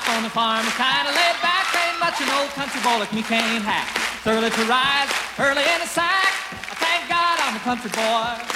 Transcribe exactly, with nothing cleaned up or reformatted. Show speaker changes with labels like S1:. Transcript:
S1: life on the farm is kind of laid back. Ain't much an old country boy like me can't hack. It's early to rise, early in the sack. I thank God I'm a country boy.